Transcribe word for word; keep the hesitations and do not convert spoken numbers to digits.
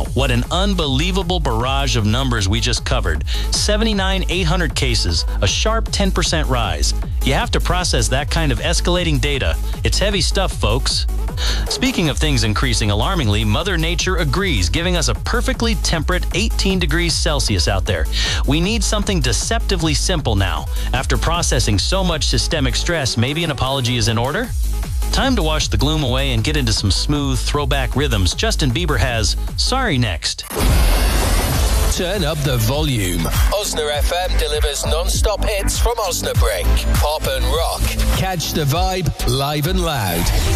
what an unbelievable barrage of numbers we just covered. seventy-nine eight hundred cases, a sharp ten percent rise. You have to process that kind of escalating data. It's heavy stuff, folks. Speaking of things increasing alarmingly, Mother Nature agrees, giving us a perfectly temperate eighteen degrees Celsius out there. We need something deceptively simple now. After processing so much systemic stress, maybe an apology is in order? Time to wash the gloom away and get into some smooth throwback rhythms. Justin Bieber has Sorry next. Turn up the volume. Osna F M delivers non-stop hits from Osnabrück. Pop and rock. Catch the vibe live and loud.